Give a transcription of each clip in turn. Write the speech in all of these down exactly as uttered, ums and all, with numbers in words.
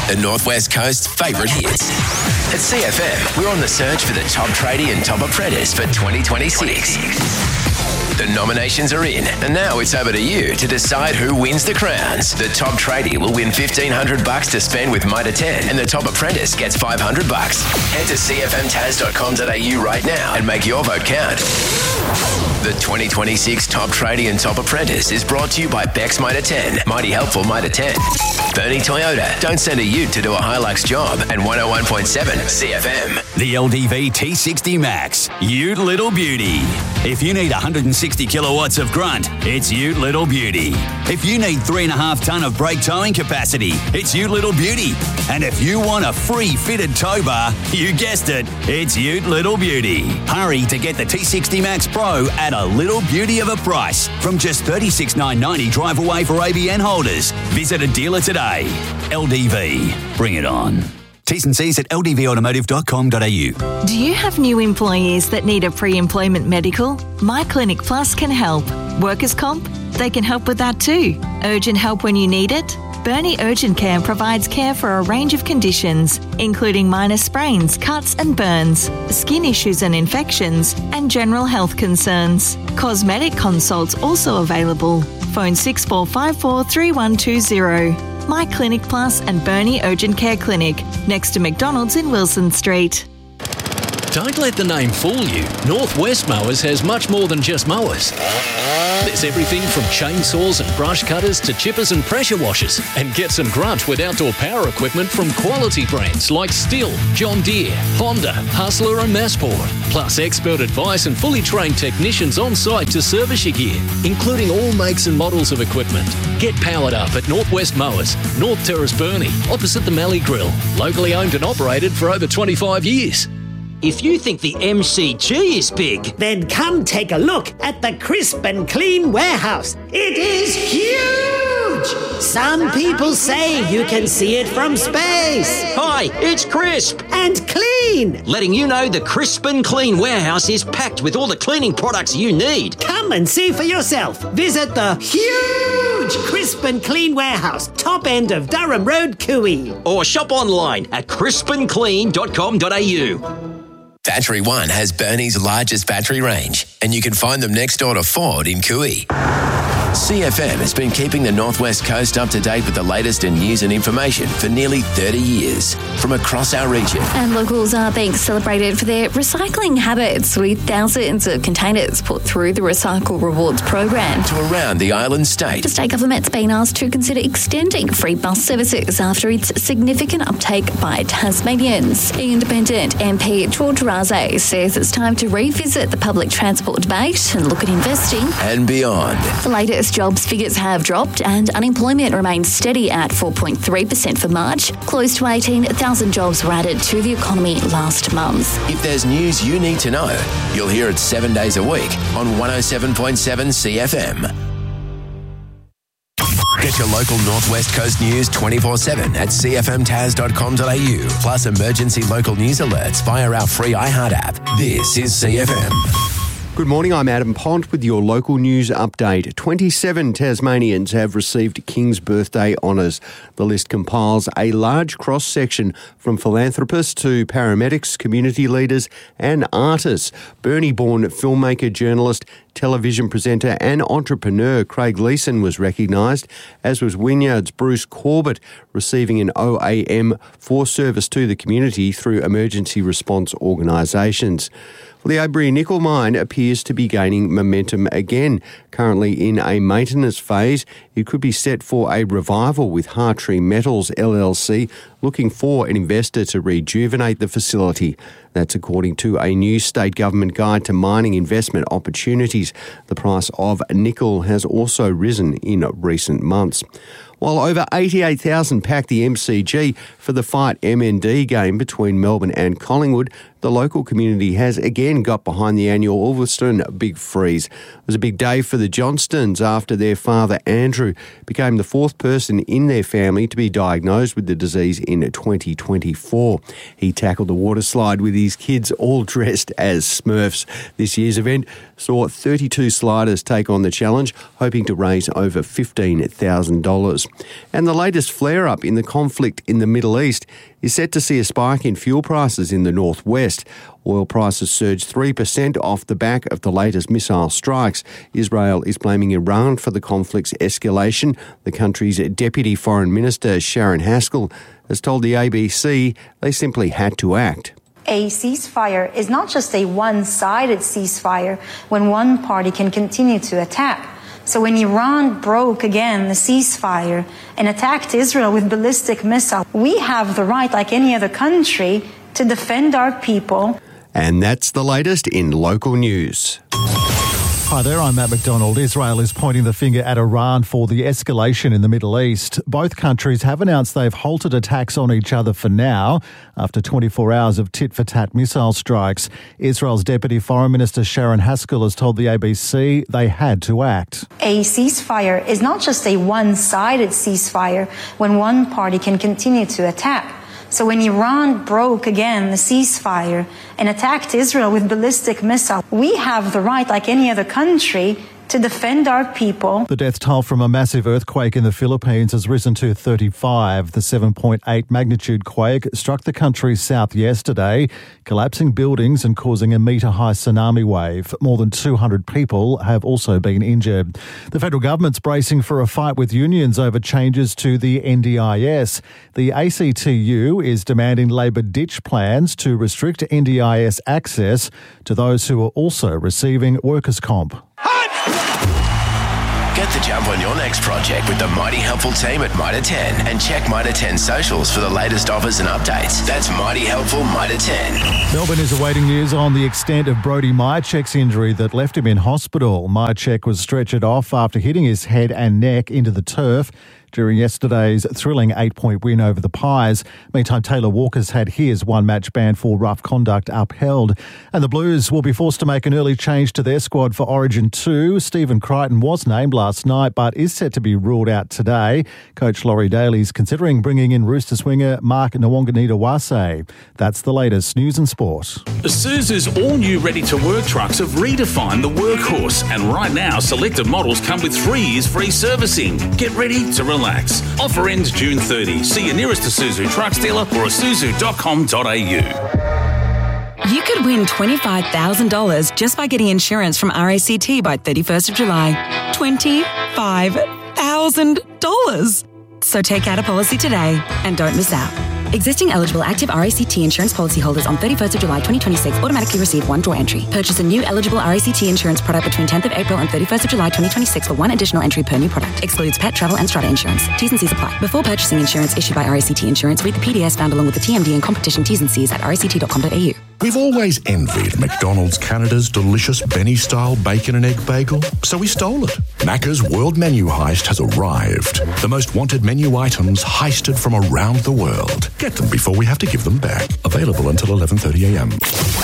the Northwest Coast's favourite hits. At C F M, we're on the search for the top tradie and top apprentice for twenty twenty-six. The nominations are in, and now it's over to you to decide who wins the crowns. The top tradie will win fifteen hundred bucks to spend with Mitre ten, and the top apprentice gets five hundred bucks. Head to c f m tas dot com dot a u right now and make your vote count. The twenty twenty-six Top Tradie and Top Apprentice is brought to you by Bex Mitre ten, Mighty Helpful Mitre ten. Bernie Toyota, don't send a ute to do a Hilux job, and one oh one point seven C F M. The L D V T sixty Max, Ute Little Beauty. If you need one hundred sixty kilowatts of grunt, it's Ute Little Beauty. If you need three and a half tonne of brake towing capacity, it's Ute Little Beauty. And if you want a free fitted tow bar, you guessed it, it's Ute Little Beauty. Hurry to get the T sixty Max Pro at a little beauty of a price from just thirty-six thousand nine hundred ninety drive away for A B N holders. Visit a dealer today. L D V, bring it on. T's and C's at l d v automotive dot com dot a u. Do you have new employees that need a pre-employment medical? My Clinic Plus can help. Workers' comp? They can help with that too. Urgent help when you need it? Bernie Urgent Care provides care for a range of conditions, including minor sprains, cuts and burns, skin issues and infections, and general health concerns. Cosmetic consults also available. Phone six four five four, three one two zero. My Clinic Plus and Bernie Urgent Care Clinic, next to McDonald's in Wilson Street. Don't let the name fool you. Northwest Mowers has much more than just mowers. There's everything from chainsaws and brush cutters to chippers and pressure washers. And get some grunt with outdoor power equipment from quality brands like Stihl, John Deere, Honda, Hustler and Masport. Plus expert advice and fully trained technicians on site to service your gear, including all makes and models of equipment. Get powered up at Northwest Mowers, North Terrace Burnie, opposite the Mallee Grill. Locally owned and operated for over twenty-five years. If you think the M C G is big, then come take a look at the Crisp and Clean Warehouse. It is huge! Some people say you can see it from space. Hi, it's Crisp and Clean, letting you know the Crisp and Clean Warehouse is packed with all the cleaning products you need. Come and see for yourself. Visit the huge Crisp and Clean Warehouse, top end of Durham Road, Cooey. Or shop online at crisp and clean dot com dot a u. Battery One has Bernie's largest battery range, and you can find them next door to Ford in Cooey. C F M has been keeping the Northwest Coast up to date with the latest in news and information for nearly thirty years from across our region. And locals are being celebrated for their recycling habits, with thousands of containers put through the Recycle Rewards program. To around the island state. The state government's been asked to consider extending free bus services after its significant uptake by Tasmanians. Independent M P George Raze says it's time to revisit the public transport debate and look at investing and beyond. The latest jobs figures have dropped and unemployment remains steady at four point three percent for March. Close to eighteen thousand jobs were added to the economy last month. If there's news you need to know, you'll hear it seven days a week on one oh seven point seven C F M. Get your local Northwest Coast news twenty-four seven at c f m tas dot com dot a u, plus emergency local news alerts via our free iHeart app. This is C F M. Good morning, I'm Adam Pont with your local news update. twenty-seven Tasmanians have received King's Birthday honours. The list compiles a large cross-section from philanthropists to paramedics, community leaders and artists. Burnie-born filmmaker, journalist, television presenter and entrepreneur Craig Leeson was recognised, as was Wynyard's Bruce Corbett, receiving an O A M for service to the community through emergency response organisations. The Abri nickel mine appears to be gaining momentum again. Currently in a maintenance phase, it could be set for a revival, with Hartree Metals L L C looking for an investor to rejuvenate the facility. That's according to a new state government guide to mining investment opportunities. The price of nickel has also risen in recent months. While over eighty-eight thousand packed the M C G for the Fight M N D game between Melbourne and Collingwood, the local community has again got behind the annual Ulverston Big Freeze. It was a big day for the Johnstons after their father, Andrew, became the fourth person in their family to be diagnosed with the disease in twenty twenty-four. He tackled the water slide with his kids all dressed as Smurfs. This year's event saw thirty-two sliders take on the challenge, hoping to raise over fifteen thousand dollars. News. And the latest flare-up in the conflict in the Middle East is set to see a spike in fuel prices in the northwest. Oil prices surged three percent off the back of the latest missile strikes. Israel is blaming Iran for the conflict's escalation. The country's Deputy Foreign Minister, Sharon Haskell, has told the A B C they simply had to act. A ceasefire is not just a one-sided ceasefire when one party can continue to attack. So when Iran broke again the ceasefire and attacked Israel with ballistic missiles, we have the right, like any other country, to defend our people. And that's the latest in local news. Hi there, I'm Matt McDonald. Israel is pointing the finger at Iran for the escalation in the Middle East. Both countries have announced they've halted attacks on each other for now after twenty-four hours of tit-for-tat missile strikes. Israel's Deputy Foreign Minister Sharon Haskell has told the A B C they had to act. A ceasefire is not just a one-sided ceasefire when one party can continue to attack. So when Iran broke again the ceasefire and attacked Israel with ballistic missiles, we have the right, like any other country, to defend our people. The death toll from a massive earthquake in the Philippines has risen to thirty-five. The seven point eight magnitude quake struck the country's south yesterday, collapsing buildings and causing a metre-high tsunami wave. More than two hundred people have also been injured. The federal government's bracing for a fight with unions over changes to the N D I S. The A C T U is demanding Labor ditch plans to restrict N D I S access to those who are also receiving workers' comp. Get the jump on your next project with the Mighty Helpful team at Mitre ten and check Mitre ten socials for the latest offers and updates. That's Mighty Helpful Mitre ten. Melbourne is awaiting news on the extent of Brodie Mihocek's injury that left him in hospital. Mihocek was stretchered off after hitting his head and neck into the turf during yesterday's thrilling eight-point win over the Pies. Meantime, Taylor Walker's had his one-match ban for rough conduct upheld. And the Blues will be forced to make an early change to their squad for Origin two. Stephen Crichton was named last night but is set to be ruled out today. Coach Laurie Daly's considering bringing in Roosters winger Mark Nwanganita-Wase. That's the latest news and sport. Isuzu's all-new ready-to-work trucks have redefined the workhorse, and right now selected models come with three years free servicing. Get ready to relax. Offer ends June thirtieth. See your nearest Isuzu trucks dealer or isuzu dot com dot a u. You could win twenty-five thousand dollars just by getting insurance from R A C T by thirty-first of July. twenty-five thousand dollars. So take out a policy today and don't miss out. Existing eligible active R A C T insurance policyholders on thirty-first of July twenty twenty-six automatically receive one draw entry. Purchase a new eligible R A C T insurance product between tenth of April and thirty-first of July twenty twenty-six for one additional entry per new product. Excludes pet, travel and strata insurance. T's and C's apply. Before purchasing insurance issued by R A C T Insurance, read the P D S found along with the T M D and competition T's and C's at r a c t dot com dot a u. We've always envied McDonald's Canada's delicious Benny-style bacon and egg bagel, so we stole it. Macca's World Menu Heist has arrived. The most wanted menu items heisted from around the world. Get them before we have to give them back. Available until eleven thirty a m.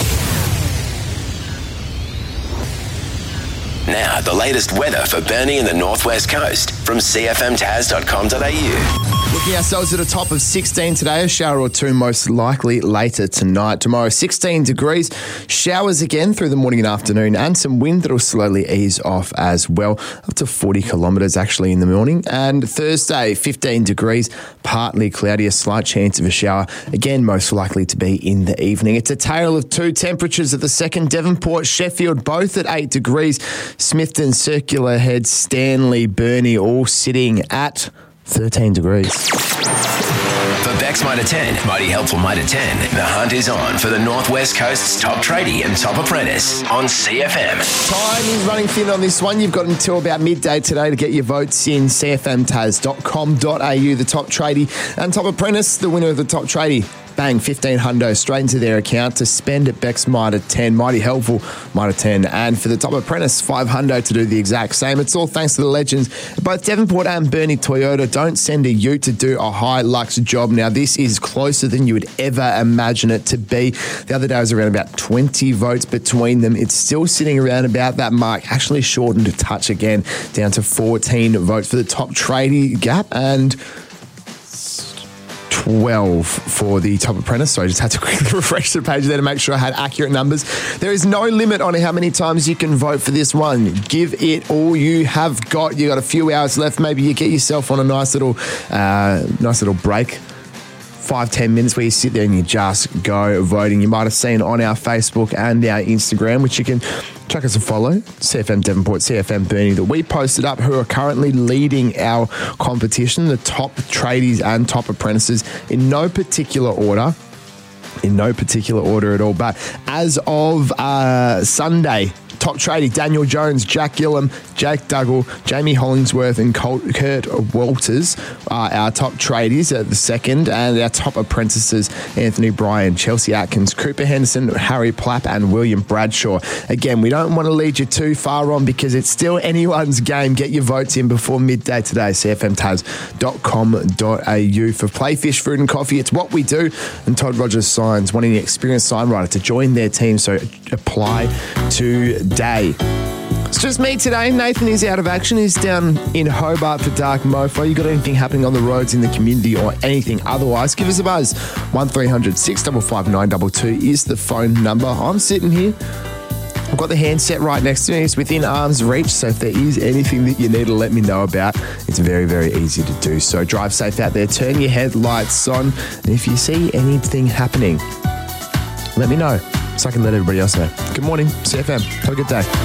Now, the latest weather for Burnie and the Northwest Coast from c f m taz dot com dot a u. Looking ourselves at a top of sixteen today, a shower or two most likely later tonight. Tomorrow, sixteen degrees, showers again through the morning and afternoon, and some wind that will slowly ease off as well, up to forty kilometres actually in the morning. And Thursday, fifteen degrees, partly cloudy, a slight chance of a shower, again most likely to be in the evening. It's a tale of two temperatures at the second. Devonport, Sheffield, both at eight degrees. Smithton, Circular Head, Stanley, Burnie, all sitting at thirteen degrees. For Bex Mitre ten, Mighty Helpful Mitre ten, the hunt is on for the Northwest Coast's top tradie and top apprentice on C F M. Time is running thin on this one. You've got until about midday today to get your votes in. c f m taz dot com dot a u, the top tradie and top apprentice, the winner of the top tradie. Bang, fifteen hundo straight into their account to spend at Bex Mitre ten. Mighty Helpful Mitre ten. And for the top apprentice, five hundo to do the exact same. It's all thanks to the legends. Both Devonport and Burnie Toyota don't send a ute to do a high-lux job. Now, this is closer than you would ever imagine it to be. The other day was around about twenty votes between them. It's still sitting around about that mark. Actually shortened a touch again, down to fourteen votes for the top tradie gap. And twelve for the Top Apprentice. So I just had to quickly refresh the page there to make sure I had accurate numbers. There is no limit on how many times you can vote for this one. Give it all you have got. You got a few hours left. Maybe you get yourself on a nice little, uh, nice little break. Five, ten minutes where you sit there and you just go voting. You might have seen on our Facebook and our Instagram, which you can check us a follow, C F M Devonport, C F M Burnie, that we posted up who are currently leading our competition, the top tradies and top apprentices, in no particular order. In no particular order at all. But as of uh, Sunday, top tradie Daniel Jones, Jack Gillam, Jake Dougal, Jamie Hollingsworth and Kurt Walters are our top tradies at the second, and our top apprentices Anthony Bryan, Chelsea Atkins, Cooper Henderson, Harry Plapp and William Bradshaw. Again, we don't want to lead you too far on because it's still anyone's game. Get your votes in before midday today, c f m taz dot com dot a u. For Playfish Food and Coffee, it's what we do, and Todd Rogers Signs, wanting an experienced sign writer to join their team, so apply today. It's just me today. Nathan is out of action. He's down in Hobart for Dark Mofo. You got anything happening on the roads in the community or anything otherwise, give us a buzz. one three hundred six five five nine two two is the phone number. I'm sitting here. I've got the handset right next to me. It's within arm's reach, so if there is anything that you need to let me know about, it's very, very easy to do. So drive safe out there. Turn your headlights on. And if you see anything happening, let me know so I can let everybody else know. Good morning, C F M. Have a good day.